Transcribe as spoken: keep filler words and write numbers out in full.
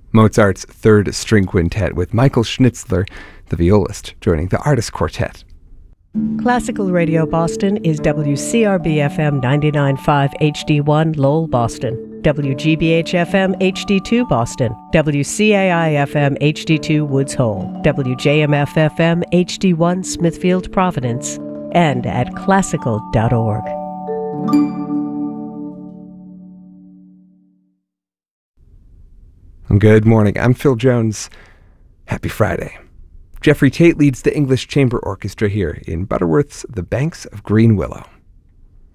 Mozart's Third String Quintet with Michael Schnitzler, the violist, joining the Artist Quartet. Classical Radio Boston is W C R B F M ninety-nine point five H D one Lowell, Boston, W G B H F M H D two Boston, W C A I F M H D two Woods Hole, W J M F F M H D one Smithfield, Providence, and at classical dot org. Good morning. I'm Phil Jones. Happy Friday. Jeffrey Tate leads the English Chamber Orchestra here in Butterworth's The Banks of Green Willow.